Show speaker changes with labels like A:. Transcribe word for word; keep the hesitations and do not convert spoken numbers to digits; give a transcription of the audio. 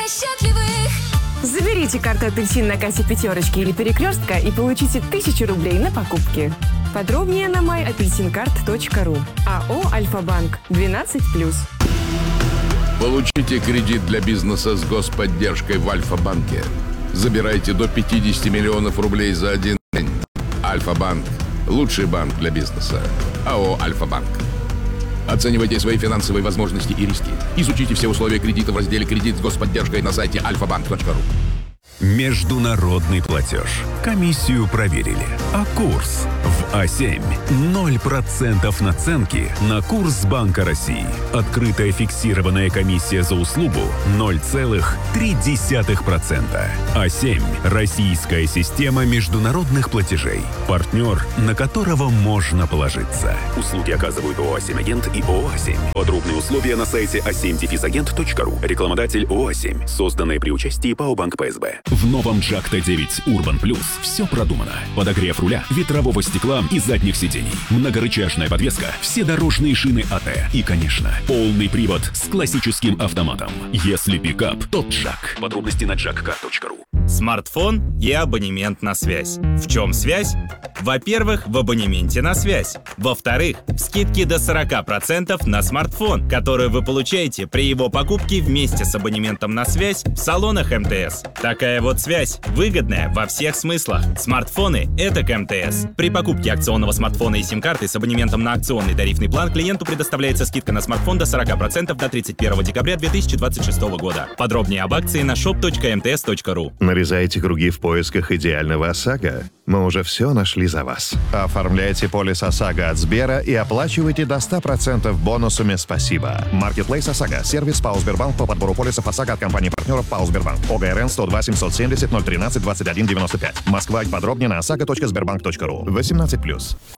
A: счастливых.
B: Заберите карту «Апельсин» на кассе «Пятерочки» или «Перекрестка» и получите тысячу рублей на покупки. Подробнее на май апельсин карт точка ру. АО «Альфа-банк» двенадцать плюс.
C: Получите кредит для бизнеса с господдержкой в Альфа-банке. Забирайте до пятьдесят миллионов рублей за один день. Альфа-банк – лучший банк для бизнеса. АО «Альфа-банк». Оценивайте свои финансовые возможности и риски. Изучите все условия кредита в разделе «Кредит с господдержкой» на сайте альфа банк точка ру.
D: Международный платеж. Комиссию проверили. А курс? В А семь. ноль процентов наценки на курс Банка России. Открытая фиксированная комиссия за услугу ноль целых три десятых процента. А семь. Российская система международных платежей. Партнер, на которого можно положиться. Услуги оказывают ООО «А семь Агент» и ООО «А семь». Подробные условия на сайте а семь агент точка ру. Рекламодатель ООО «А семь». Созданное при участии ПАО «Банк ПСБ». В новом Джак Т девять Urban Plus все продумано. Подогрев руля, ветрового стекла и задних сидений. Многорычажная подвеска, все дорожные шины АТ. И, конечно, полный привод с классическим автоматом. Если пикап, то Джак. Подробности на джак кар точка ру.
E: Смартфон и абонемент на связь. В чем связь? Во-первых, в абонементе на связь. Во-вторых, скидки до сорок процентов на смартфон, которые вы получаете при его покупке вместе с абонементом на связь в салонах эм тэ эс. Такая вот связь выгодная во всех смыслах. Смартфоны — это к эм тэ эс. При покупке акционного смартфона и сим-карты с абонементом на акционный тарифный план клиенту предоставляется скидка на смартфон до сорок процентов до тридцать первого декабря две тысячи двадцать шестого года. Подробнее об акции на шоп точка эм тэ эс точка ру.
F: Нарезаете круги в поисках идеального ОСАГО? Мы уже все нашли за вас. Оформляйте полис ОСАГО от Сбера и оплачивайте до ста процентов бонусами «Спасибо». Marketplace ОСАГО. Сервис ПАО «Сбербанк» по подбору полисов ОСАГО от компании-партнеров ПАО «Сбербанк». ОГРН сто два семьсот семьдесят ноль тринадцать двадцать один девяносто пять. Москва. Подробнее на осаго точка сбербанк точка ру. восемнадцать плюс.